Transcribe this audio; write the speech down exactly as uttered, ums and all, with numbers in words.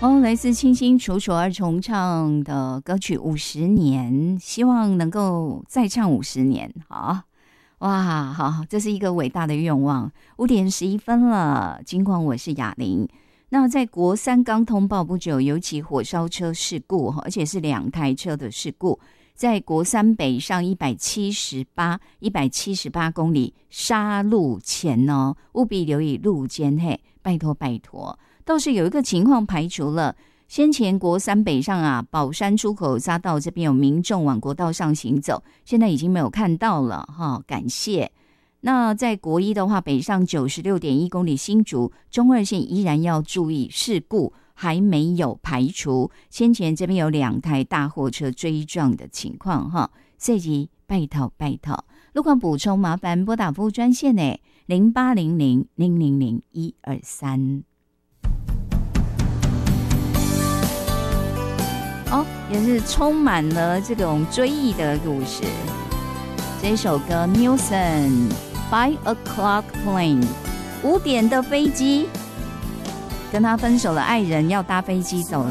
哦，来自清新楚楚二重唱的歌曲《五十年》，希望能够再唱五十年。好，哇，好，这是一个伟大的愿望。五点十一分了，金矿，我是雅玲。那在国三刚通报不久，有起火烧车事故，而且是两台车的事故，在国三北上一百七十八、一百七十八公里杀路前哦，务必留意路肩，嘿，拜托拜托。倒是有一个情况排除了，先前国三北上啊，宝山出口匝道这边有民众往国道上行走，现在已经没有看到了哈，感谢。那在国一的话，北上 九十六点一公里新竹中二线依然要注意事故还没有排除，先前这边有两台大货车追撞的情况哈，这集拜托拜托，路况补充麻烦拨打服务专线呢零八零零零零零一二三。哦，也是充满了这种追忆的故事。这首歌 Newson Five O'Clock Plane 五点的飞机，跟他分手的爱人要搭飞机走了。